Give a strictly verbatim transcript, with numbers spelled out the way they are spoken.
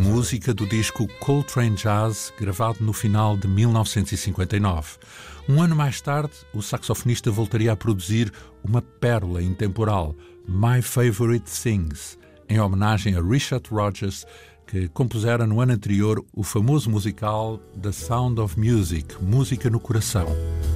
música do disco Coltrane Jazz, gravado no final de mil novecentos e cinquenta e nove. Um ano mais tarde, o saxofonista voltaria a produzir uma pérola intemporal, My Favorite Things, em homenagem a Richard Rodgers, que compusera no ano anterior o famoso musical The Sound of Music, Música no Coração.